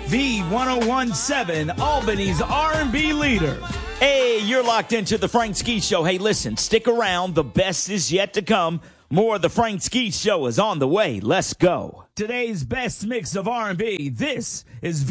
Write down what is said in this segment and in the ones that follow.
V1017, Albany's R&B leader. Hey, you're locked into the Frank Ski Show. Hey, listen, stick around. The best is yet to come. More of the Frank Ski Show is on the way. Let's go. Today's best mix of R&B. This is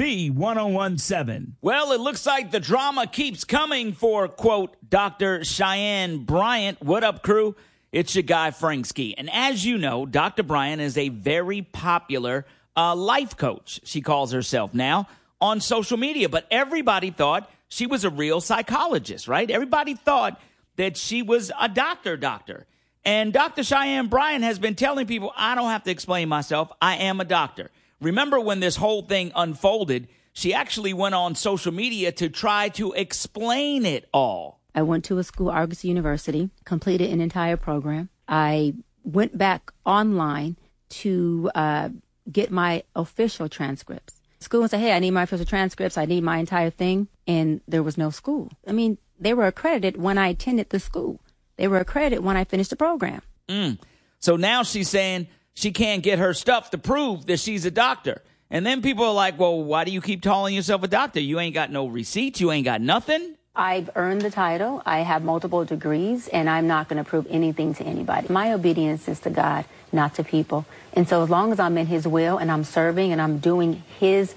V1017. Well, it looks like the drama keeps coming for, quote, Dr. Cheyenne Bryant. What up, crew? It's your guy, Frank Ski. And as you know, Dr. Bryant is a very popular life coach, she calls herself now, on social media. But everybody thought she was a real psychologist, right? Everybody thought that she was a doctor. And Dr. Cheyenne Bryant has been telling people, I don't have to explain myself. I am a doctor. Remember when this whole thing unfolded, she actually went on social media to try to explain it all. I went to a school, Argos University, completed an entire program. I went back online to get my official transcripts. School said, hey, I need my official transcripts. I need my entire thing. And there was no school. I mean, they were accredited when I attended the school. They were accredited when I finished the program. So now she's saying she can't get her stuff to prove that she's a doctor. And then people are like, well, why do you keep calling yourself a doctor? You ain't got no receipts. You ain't got nothing. I've earned the title. I have multiple degrees, and I'm not going to prove anything to anybody. My obedience is to God, not to people. And so as long as I'm in his will and I'm serving and I'm doing his,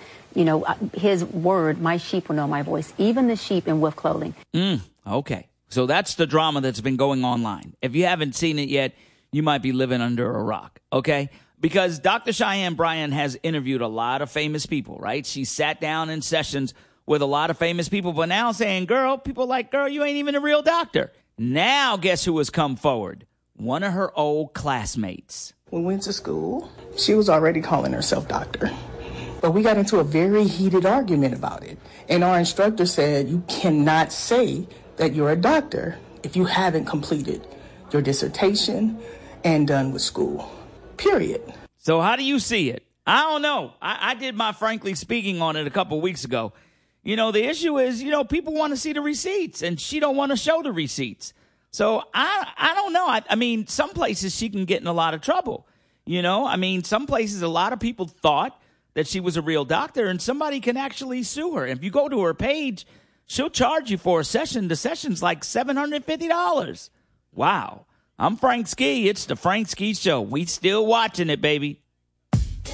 his word, my sheep will know my voice, even the sheep in wolf clothing. Okay. So that's the drama that's been going online. If you haven't seen it yet, you might be living under a rock, okay? Because Dr. Cheyenne Bryant has interviewed a lot of famous people, right? She sat down in sessions with a lot of famous people, but now saying, people like, you ain't even a real doctor. Now guess who has come forward? One of her old classmates. We went to school. She was already calling herself doctor. But we got into a very heated argument about it. And our instructor said, you cannot say that you're a doctor if you haven't completed your dissertation and done with school, period. So how do you see it? I don't know. I did my Frankly Speaking on it a couple weeks ago. The issue is, people want to see the receipts and she don't want to show the receipts. So I don't know. I mean, some places she can get in a lot of trouble. Some places a lot of people thought that she was a real doctor and somebody can actually sue her. If you go to her page, she'll charge you for a session. The session's like $750. Wow. I'm Frank Ski. It's the Frank Ski Show. We still watching it, baby.